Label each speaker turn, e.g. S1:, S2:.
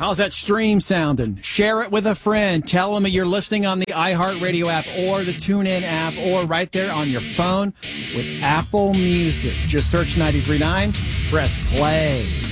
S1: How's that stream sounding? Share it with a friend. Tell them you're listening on the iHeartRadio app or the TuneIn app or right there on your phone with Apple Music. Just search 93.9, press play.